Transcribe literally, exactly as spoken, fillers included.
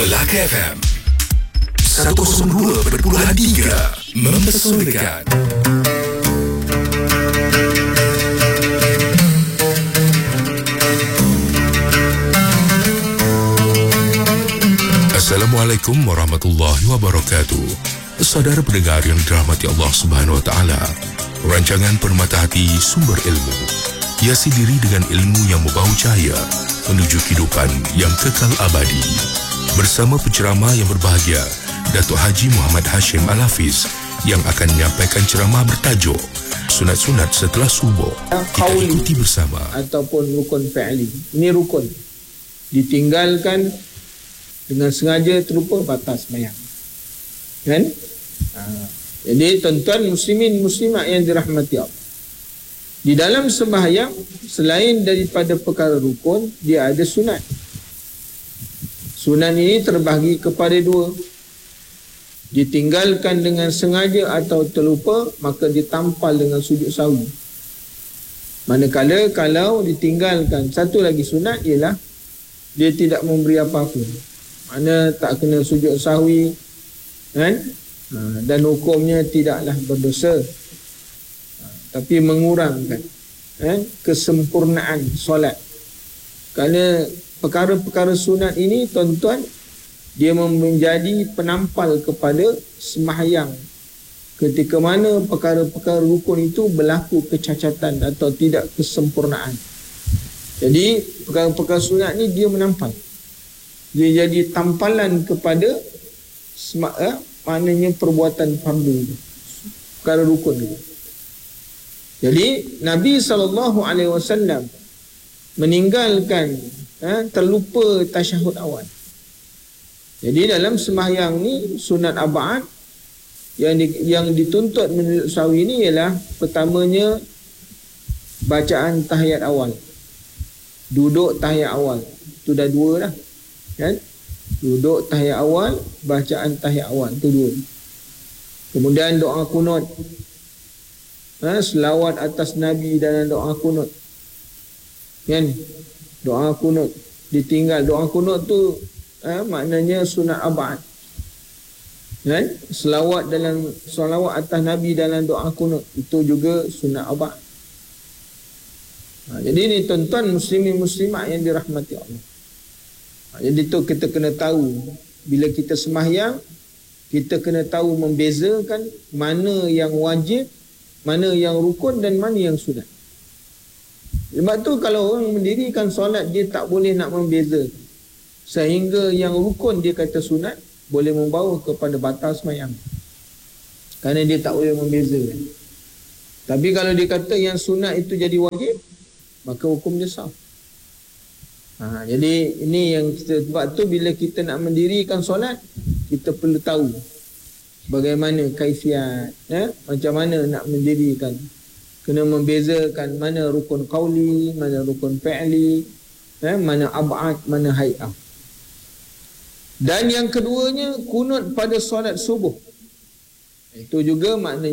Melaka F M seratus dua perpuluhan tiga mempesonakan. Assalamualaikum warahmatullahi wabarakatuh. Saudara pendengar yang dirahmati Allah Subhanahu wa taala, rancangan Permata Hati sumber ilmu hiasi diri dengan ilmu yang membawa cahaya menuju kehidupan yang kekal abadi. Bersama penceramah yang berbahagia, Datuk Haji Muhammad Hashim Al-Hafiz, yang akan menyampaikan ceramah bertajuk Sunat-sunat setelah subuh. Kita ikuti bersama. Ataupun rukun fi'li. Ini rukun. Ditinggalkan dengan sengaja terlupa batas sembahyang. Kan? Ha. Jadi tuan-tuan muslimin muslimat yang dirahmati Allah, di dalam sembahyang selain daripada perkara rukun, dia ada sunat. Sunat ini terbahagi kepada dua. Ditinggalkan dengan sengaja atau terlupa, maka ditampal dengan sujud sahwi. Manakala kalau ditinggalkan satu lagi sunat, ialah dia tidak memberi apa-apa, mana tak kena sujud sahwi, kan? Ha, dan hukumnya tidaklah berdosa, ha, tapi mengurangkan eh, kesempurnaan solat. Kerana perkara-perkara sunat ini, tuan-tuan, dia menjadi penampal kepada sembahyang ketika mana perkara-perkara rukun itu berlaku kecacatan atau tidak kesempurnaan. Jadi perkara-perkara sunat ni dia menampal, dia jadi tampalan kepada eh, maknanya perbuatan fardu, perkara rukun itu. Jadi Nabi sallallahu alaihi wasallam meninggalkan eh, terlupa tasyahud awal. Jadi dalam sembahyang ni sunat arba'at yang di, yang dituntut menurut sahwi ni ialah pertamanya bacaan tahiyat awal, duduk tahiyat awal. Itu dah dua dah, kan? Duduk tahiyat awal, bacaan tahiyat awal, itu dua. Kemudian doa kunut, ha, selawat atas Nabi dalam doa kunut, kan? Doa kunut ditinggal. Doa kunut tu eh, maknanya sunat arba'at, kan? Selawat dalam selawat atas Nabi dalam doa kunut, itu juga sunat arba'at. Ha, jadi ni tuan-tuan muslimin muslimat yang dirahmati Allah. Ha, jadi tu kita kena tahu, bila kita sembahyang, kita kena tahu membezakan mana yang wajib, mana yang rukun dan mana yang sunat. Sebab tu kalau orang mendirikan solat, dia tak boleh nak membezakan, sehingga yang rukun dia kata sunat boleh membawa kepada batal sembahyang, kerana dia tak boleh membezakan. Tapi kalau dia kata yang sunat itu jadi wajib, maka hukum dia sah. Ha, jadi ini yang kita, sebab tu bila kita nak mendirikan solat, kita perlu tahu bagaimana kaifiat, ya? Macam mana nak mendirikan. Kena membezakan mana rukun qauli, mana rukun fi'li, ya? Mana ab'ad, mana hay'ah. Dan yang keduanya, kunut pada solat subuh. Itu juga maknanya